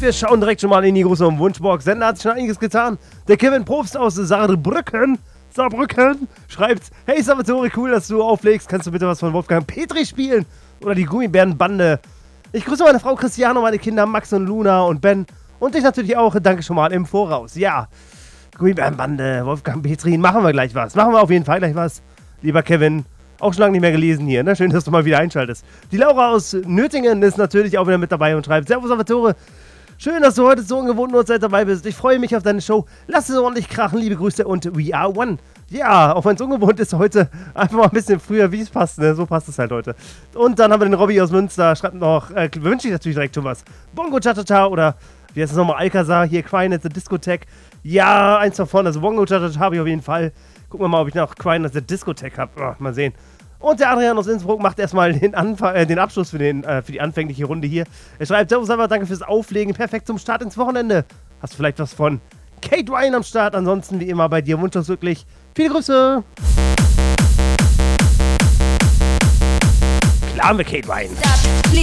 wir schauen direkt schon mal in die große Wunschbox. Sender hat schon einiges getan. Der Kevin Probst aus Saarbrücken schreibt: Hey Salvatore, cool, dass du auflegst. Kannst du bitte was von Wolfgang Petri spielen? Oder die Gummibärenbande? Ich grüße meine Frau Christiane, meine Kinder Max und Luna und Ben. Und dich natürlich auch. Danke schon mal im Voraus. Ja, Gummibärenbande, Wolfgang Petri, machen wir gleich was. Machen wir auf jeden Fall gleich was. Lieber Kevin, auch schon lange nicht mehr gelesen hier, ne? Schön, dass du mal wieder einschaltest. Die Laura aus Nöttingen ist natürlich auch wieder mit dabei und schreibt: Servus Salvatore, schön, dass du heute so ungewohnten Uhrzeit dabei bist. Ich freue mich auf deine Show. Lass es ordentlich krachen. Liebe Grüße und we are one. Ja, auch wenn es ungewohnt ist, heute einfach mal ein bisschen früher, wie es passt, ne? So passt es halt heute. Und dann haben wir den Robby aus Münster, schreibt noch, wünsche ich natürlich direkt schon was. Bongo Cha-Cha-Cha oder, wie heißt das nochmal, Alcazar, hier, Quine at the Discotheque. Ja, eins davon, also Bongo Cha-Cha-Cha habe ich auf jeden Fall. Gucken wir mal, ob ich noch Quine at the Discotheque habe. Oh, mal sehen. Und der Adrian aus Innsbruck macht erstmal den Abschluss für die anfängliche Runde hier. Er schreibt: Servus, einfach danke fürs Auflegen, perfekt zum Start ins Wochenende. Hast du vielleicht was von Kate Ryan am Start? Ansonsten wie immer bei dir wunschlos wirklich. Viele Grüße. Klar haben wir Kate Ryan.